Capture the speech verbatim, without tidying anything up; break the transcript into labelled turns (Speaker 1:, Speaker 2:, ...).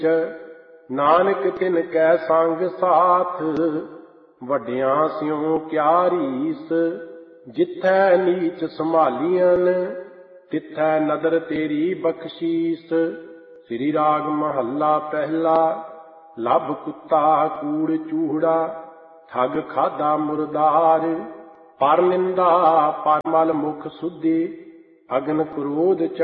Speaker 1: ਨਾਨਕ ਤਿਨ ਕੈ ਸੰਗ ਸਾਥ, ਵੱਡਿਆਂ ਸਿਉ ਕਿਆ ਰੀਸ। ਜਿਥੈ ਨੀਚ ਸੰਭਾਲੀਆਂ, ਤਿਥੈ ਨਦਰ ਤੇਰੀ ਬਖਸ਼ੀਸ। ਸ੍ਰੀ ਰਾਗ ਮਹੱਲਾ ਪਹਿਲਾ। ਲੱਭ ਕੁੱਤਾ ਕੂੜ ਚੂਹੜਾ, ਠੱਗ ਖਾਧਾ ਮੁਰਦਾਰ। ਪਰ ਨਿੰਦਾ ਪਰ ਮਲ ਮੁਖ ਸੁਧੀ, ਅਗਨ ਕ੍ਰੋਧ